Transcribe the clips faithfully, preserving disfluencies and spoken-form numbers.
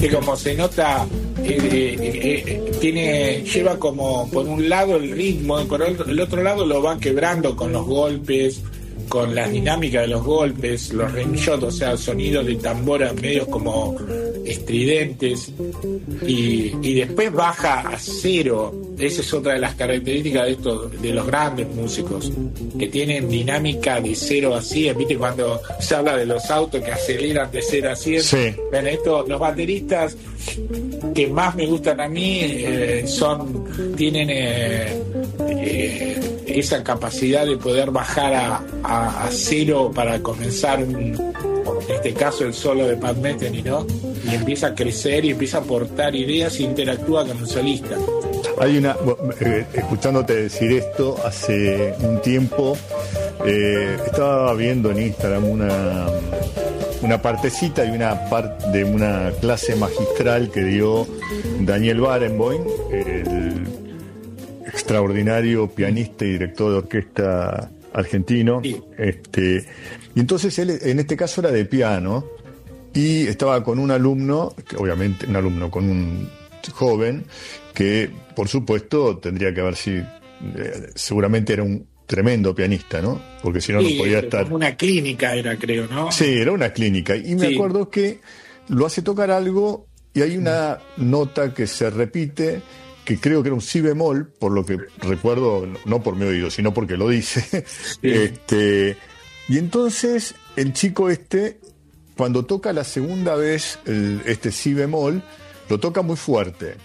viste como se nota, eh, eh, eh, tiene, lleva como por un lado el ritmo y por el, el otro lado lo va quebrando con los golpes, con la dinámica de los golpes, los rimshot, o sea, sonidos de tambora medios como estridentes, y, y después baja a cero. Esa es otra de las características de estos, de los grandes músicos, que tienen dinámica de cero a cien. Viste cuando se habla de los autos que aceleran de cero a cien. Sí. Bueno, esto, los bateristas que más me gustan a mí eh, son, tienen eh, eh, esa capacidad de poder bajar a, a, a cero para comenzar un, en este caso el solo de Pat Metheny, ¿no? Y empieza a crecer y empieza a aportar ideas e interactúa con el solista. Hay una, eh, escuchándote decir esto, hace un tiempo eh, estaba viendo en Instagram una, una partecita y una parte de una clase magistral que dio Daniel Barenboim, el extraordinario pianista y director de orquesta argentino. Sí. Este, y entonces él, en este caso, era de piano y estaba con un alumno, que obviamente un alumno, con un joven que, por supuesto, tendría que haber sido, eh, seguramente era un tremendo pianista, ¿no? Porque si no, Sí, no podía estar. Como una clínica era, creo, ¿no? Sí, era una clínica. Y me Sí. acuerdo que lo hace tocar algo y hay una nota que se repite, que creo que era un si bemol, por lo que recuerdo, no por mi oído, sino porque lo dice. Sí. Este, y entonces el chico este, cuando toca la segunda vez el, este si bemol, lo toca muy fuerte.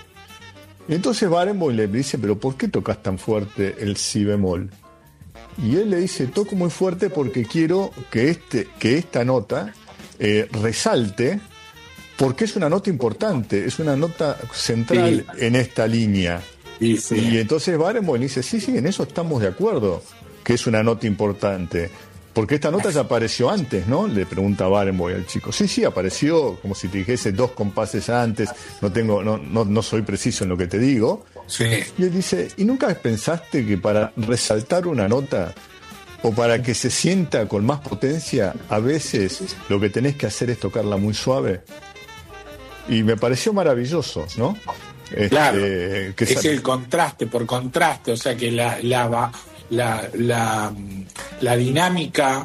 Y entonces Barenboim le dice, pero ¿por qué tocas tan fuerte el si bemol? Y él le dice, toco muy fuerte porque quiero que, este, que esta nota eh, resalte, porque es una nota importante, es una nota central Sí. en esta línea. Sí, sí. Y entonces Barenboim dice, sí, sí, en eso estamos de acuerdo, que es una nota importante. Porque esta nota ya apareció antes, ¿no? Le pregunta Barenboim al chico. Sí, sí, apareció, como si te dijese dos compases antes, no tengo, no, no, no soy preciso en lo que te digo. Sí. Y él dice, ¿y nunca pensaste que para resaltar una nota o para que se sienta con más potencia, a veces lo que tenés que hacer es tocarla muy suave? Y me pareció maravilloso, ¿no? Este, Claro, que es sa- el contraste por contraste, o sea que la la la la, la dinámica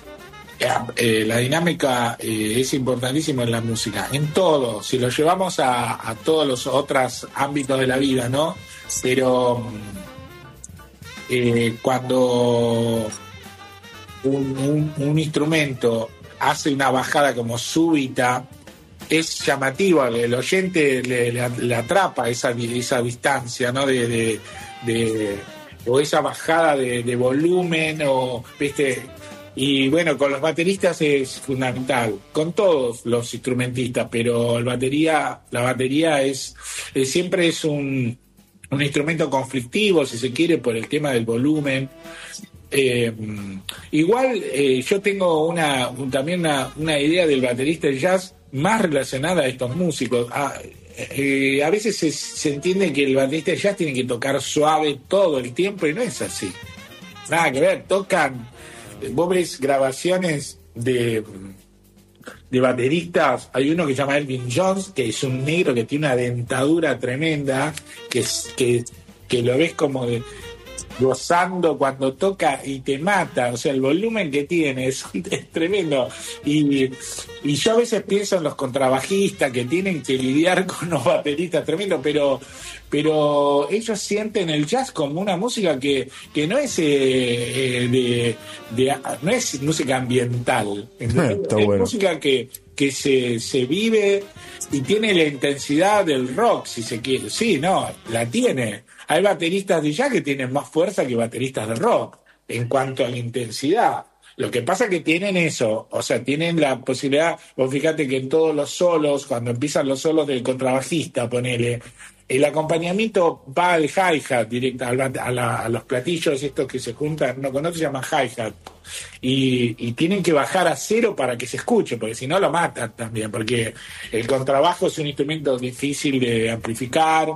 eh, la dinámica eh, es importantísima en la música, en todo, si lo llevamos a, a todos los otros ámbitos de la vida, ¿no? Pero eh, cuando un, un, un instrumento hace una bajada como súbita, es llamativo, el oyente le, le, le atrapa esa, esa distancia, ¿no? De, de, de, o esa bajada de, de volumen, o, ¿viste? Y bueno, con los bateristas es fundamental, con todos los instrumentistas, pero el batería, la batería es, es siempre es un, un instrumento conflictivo, si se quiere, por el tema del volumen. Eh, igual eh, yo tengo una un, también una, una idea del baterista del jazz más relacionada a estos músicos. A, eh, a veces se, se entiende que el baterista del jazz tiene que tocar suave todo el tiempo y no es así. Nada que ver, tocan, vos ves grabaciones de, de bateristas, hay uno que se llama Elvin Jones, que es un negro que tiene una dentadura tremenda, que, que, que lo ves como de, gozando cuando toca y te mata, o sea, el volumen que tiene es, es tremendo. Y, y yo a veces pienso en los contrabajistas que tienen que lidiar con los bateristas, tremendo, pero pero ellos sienten el jazz como una música que, que no es eh, eh, de, de no es música ambiental, ¿entendés? Está Es bueno. música que, que se, se vive y tiene la intensidad del rock, si se quiere. Sí, no, la tiene. Hay bateristas de jazz que tienen más fuerza que bateristas de rock en cuanto a la intensidad. Lo que pasa es que tienen eso, o sea, tienen la posibilidad, vos fíjate que en todos los solos, cuando empiezan los solos del contrabajista, ponele, el acompañamiento va al hi-hat directo, al bat- a, la- a los platillos estos que se juntan, no conoce, se llama hi-hat. Y, y tienen que bajar a cero para que se escuche, porque si no lo matan también, porque el contrabajo es un instrumento difícil de amplificar.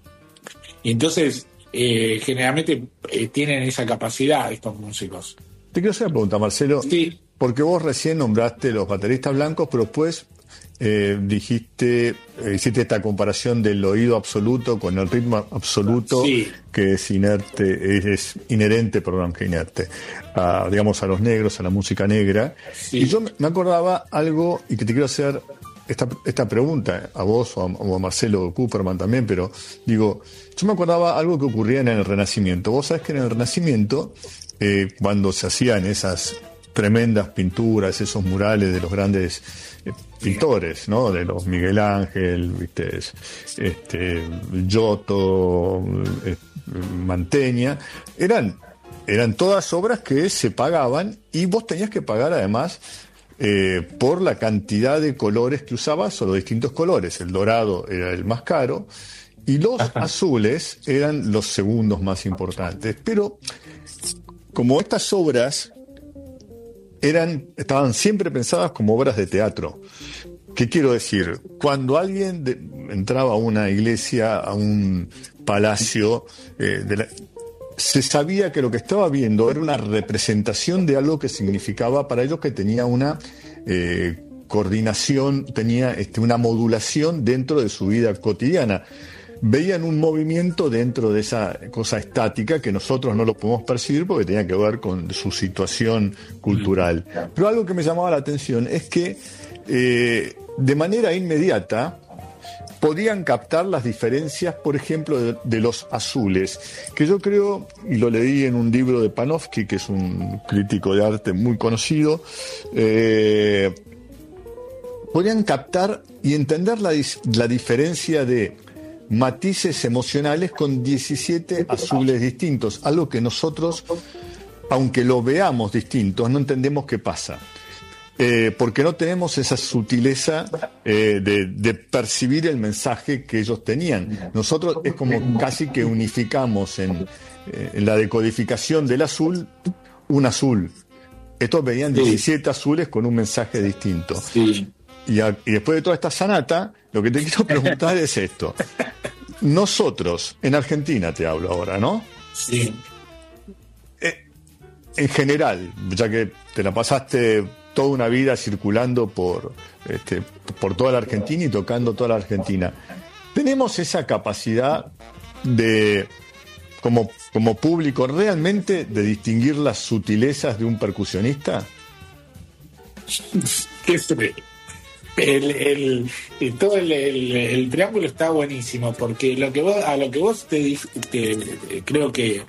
Y entonces, eh, generalmente eh, tienen esa capacidad estos músicos. Te quiero hacer una pregunta, Marcelo. Sí. Porque vos recién nombraste los bateristas blancos, pero después eh, dijiste, eh, hiciste esta comparación del oído absoluto con el ritmo absoluto, sí. que es inerte, es, es inherente, perdón, que inerte, a, digamos, a los negros, a la música negra. Sí. Y yo me acordaba algo, y que te quiero hacer esta, esta pregunta, a vos o a, o a Marcelo Cooperman también, pero digo, yo me acordaba algo que ocurría en el Renacimiento. Vos sabés que en el Renacimiento, eh, cuando se hacían esas tremendas pinturas, esos murales de los grandes eh, pintores, ¿no? De los Miguel Ángel, ¿viste? Este, Giotto, eh, Mantegna, eran, eran todas obras que se pagaban, y vos tenías que pagar además eh, por la cantidad de colores que usabas, o los distintos colores. El dorado era el más caro y los Ajá. azules eran los segundos más importantes. Pero como estas obras eran, estaban siempre pensadas como obras de teatro. ¿Qué quiero decir? Cuando alguien de, entraba a una iglesia, a un palacio, eh, de la, se sabía que lo que estaba viendo era una representación de algo que significaba para ellos, que tenía una eh, coordinación, tenía este, una modulación dentro de su vida cotidiana. Veían un movimiento dentro de esa cosa estática que nosotros no lo podemos percibir porque tenía que ver con su situación cultural. Pero algo que me llamaba la atención es que eh, de manera inmediata podían captar las diferencias, por ejemplo, de, de los azules, que yo creo, y lo leí en un libro de Panofsky, que es un crítico de arte muy conocido, eh, podían captar y entender la, la diferencia de matices emocionales con diecisiete azules distintos, algo que nosotros, aunque lo veamos distintos, no entendemos qué pasa. Eh, porque no tenemos esa sutileza eh, de, de percibir el mensaje que ellos tenían. Nosotros es como casi que unificamos en, eh, en la decodificación del azul un azul. Estos veían diecisiete azules con un mensaje distinto. Sí. Y, a, y después de toda esta sanata, lo que te quiero preguntar es esto. Nosotros, en Argentina te hablo ahora, ¿no? Sí. Eh, en general, ya que te la pasaste toda una vida circulando por, este, por toda la Argentina y tocando toda la Argentina, ¿tenemos esa capacidad de, como, como público, realmente de distinguir las sutilezas de un percusionista? ¿Qué sé? El, el, el, todo el, el, el preámbulo está buenísimo, porque lo que vos, a lo que vos te, te, te creo que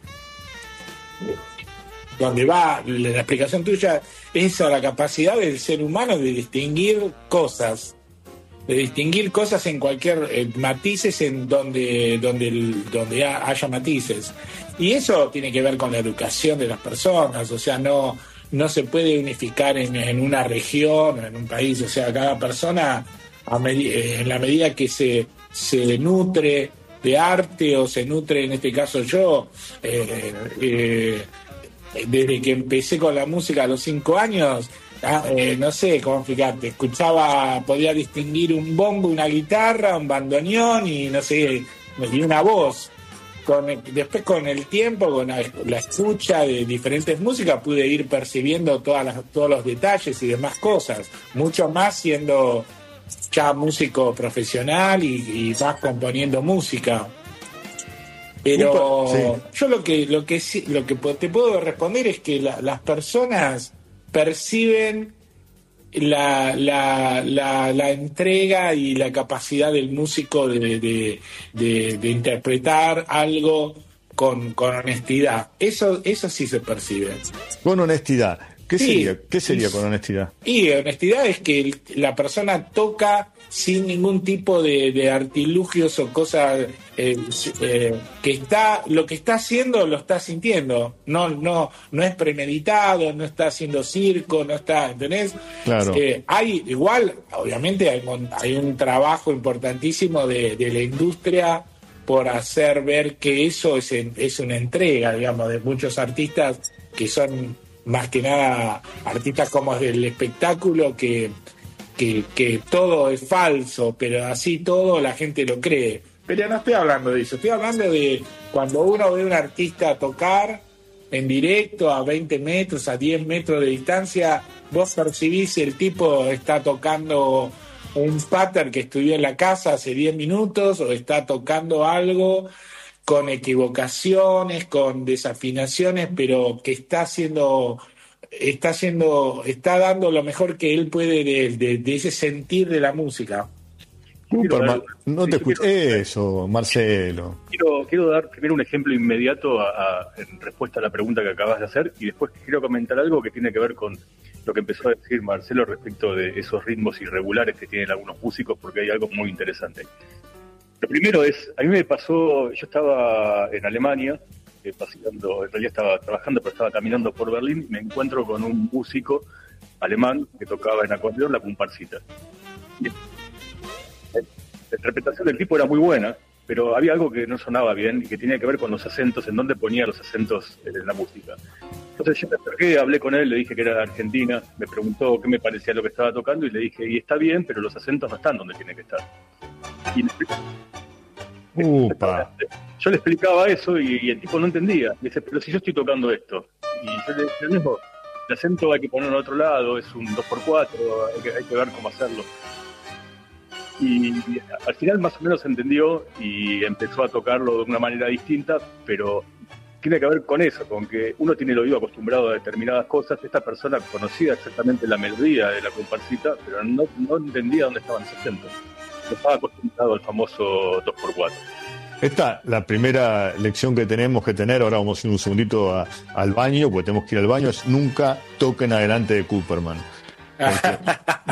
donde va la explicación tuya es a la capacidad del ser humano de distinguir cosas, de distinguir cosas en cualquier eh, matices, en donde donde el, donde haya matices, y eso tiene que ver con la educación de las personas. O sea, no no se puede unificar en, en una región o en un país. O sea, cada persona, a med- en la medida que se se nutre de arte, o se nutre, en este caso yo, eh, eh, desde que empecé con la música a los cinco años, eh, no sé cómo explicarte, escuchaba, podía distinguir un bombo, una guitarra, un bandoneón y no sé, y una voz. Con el, después con el tiempo, con la, la escucha de diferentes músicas, pude ir percibiendo todas las, todos los detalles y demás cosas, mucho más siendo ya músico profesional y, y más componiendo música. Pero sí. yo lo que lo que lo que te puedo responder es que la, las personas perciben la, la la la entrega y la capacidad del músico de de, de, de interpretar algo con, con honestidad. Eso eso sí se percibe. Con honestidad. ¿Qué sí, sería? ¿Qué sería con honestidad? Y honestidad es que la persona toca sin ningún tipo de, de artilugios o cosas, eh, eh, que está, lo que está haciendo lo está sintiendo, no, no, no es premeditado, no está haciendo circo, no está, ¿entendés? Claro. Eh, hay igual, obviamente hay, hay un trabajo importantísimo de, de la industria por hacer ver que eso es, es una entrega, digamos, de muchos artistas que son más que nada artistas como del espectáculo, que Que, que todo es falso, pero así todo la gente lo cree. Pero no estoy hablando de eso, estoy hablando de cuando uno ve a un artista tocar en directo a veinte metros, a diez metros de distancia, vos percibís si el tipo está tocando un pattern que estudió en la casa hace diez minutos o está tocando algo con equivocaciones, con desafinaciones, pero que está haciendo, está haciendo, está dando lo mejor que él puede de, de, de ese sentir de la música. Cooperman, no te escuché eso, Marcelo. Quiero, quiero dar primero un ejemplo inmediato a, a, en respuesta a la pregunta que acabas de hacer, y después quiero comentar algo que tiene que ver con lo que empezó a decir Marcelo respecto de esos ritmos irregulares que tienen algunos músicos, porque hay algo muy interesante. Lo primero es, a mí me pasó, yo estaba en Alemania, eh, paseando, en realidad estaba trabajando, pero estaba caminando por Berlín, y me encuentro con un músico alemán que tocaba en acordeón la comparsita. Y la interpretación del tipo era muy buena, pero había algo que no sonaba bien y que tenía que ver con los acentos, en dónde ponía los acentos en la música. Entonces yo me acerqué, hablé con él, le dije que era de Argentina, me preguntó qué me parecía lo que estaba tocando y le dije, y está bien, pero los acentos no están donde tienen que estar. Y me... Upa. Yo le explicaba eso y, y el tipo no entendía. Me dice, pero si yo estoy tocando esto. Y yo le dije, no, el acento hay que ponerlo en otro lado, es un dos por cuatro, hay que, hay que ver cómo hacerlo. Y al final más o menos entendió y empezó a tocarlo de una manera distinta, pero tiene que ver con eso, con que uno tiene el oído acostumbrado a determinadas cosas. Esta persona conocía exactamente la melodía de la comparsita, pero no, no entendía dónde estaban los acentos. No estaba acostumbrado al famoso dos por cuatro. Esta la primera lección que tenemos que tener, ahora vamos a ir un segundito a, al baño, porque tenemos que ir al baño, es nunca toquen adelante de Cooperman. Porque,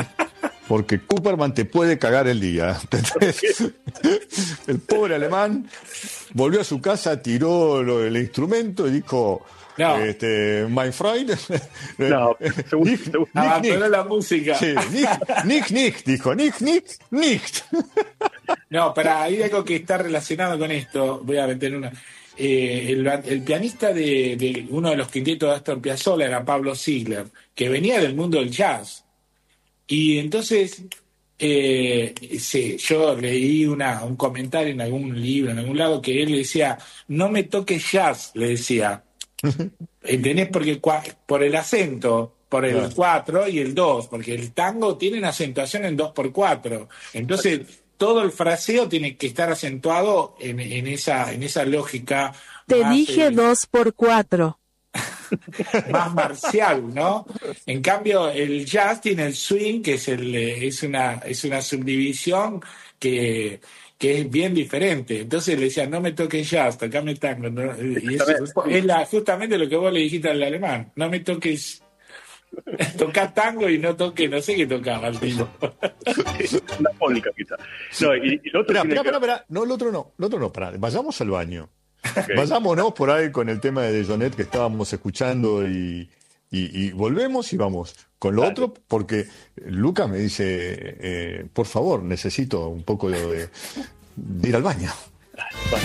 porque Cooperman te puede cagar el día. ¿Entendés? El pobre alemán volvió a su casa, tiró lo, el instrumento y dijo... No. Este, my friend. No, Nick, Nick, abandonó Nick. La música. Sí, Nick, Nick, Nick, dijo, Nick, Nick, Nick. No, para hay algo que está relacionado con esto. Voy a meter una. Eh, el, el pianista de, de uno de los quintetos de Astor Piazzolla era Pablo Ziegler, que venía del mundo del jazz. Y entonces, eh, sí, yo leí una, un comentario en algún libro, en algún lado, que él decía, no me toques jazz, le decía. ¿Entendés? Porque por el acento, por el cuatro y el dos, porque el tango tiene una acentuación en dos por cuatro. Entonces, todo el fraseo tiene que estar acentuado en, en esa en esa lógica. Te dije dos por cuatro. Más marcial, ¿no? En cambio, el jazz tiene el swing, que es el es una es una subdivisión que que es bien diferente. Entonces le decían, no me toques jazz, tocame tango. ¿No? Y eso es la, justamente lo que vos le dijiste al alemán, no me toques, toca tango y no toque, no sé qué tocaba el tipo. Una fónica quizá. No, y, y lo otro espera, espera, que... espera, espera, no, el otro no, el otro no, pará, vayamos al baño. Okay. Vayámonos por ahí con el tema de Jonet que estábamos escuchando y, y, y volvemos y vamos con lo Dale. Otro, porque Lucas me dice, eh, por favor, necesito un poco de, de ir al baño. Dale,